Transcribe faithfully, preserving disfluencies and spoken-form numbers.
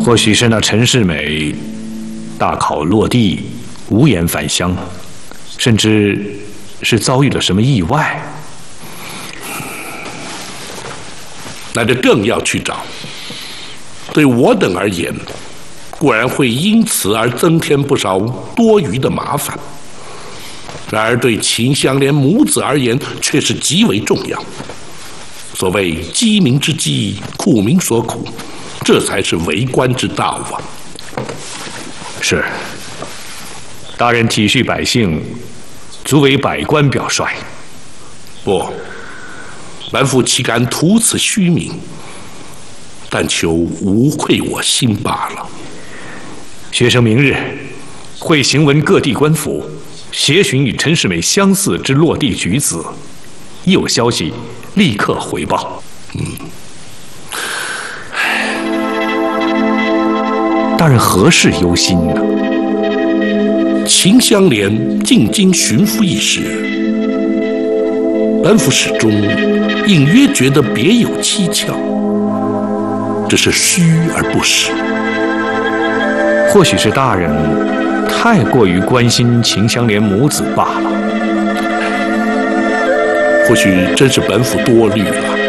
或许是那陈世美大考落地，无颜返乡，甚至是遭遇了什么意外。 那就更要去找。对我等而言，固然会因此而增添不少多余的麻烦，然而对秦香莲母子而言却是极为重要。所谓鸡鸣之鸡，苦民所苦，这才是为官之道啊！ 是，大人体恤百姓，足为百官表率。 不，本府岂敢图此虚名，但求无愧我心罢了。 学生明日会行文各地官府，协寻与陈世美相似之落地举子，一有消息立刻回报。 嗯， 大人何事忧心呢？ 秦香莲进京巡抚一事，本府始终隐约觉得别有蹊跷，只是虚而不实。 或许是大人太过于关心秦香莲母子罢了。 或许真是本府多虑了。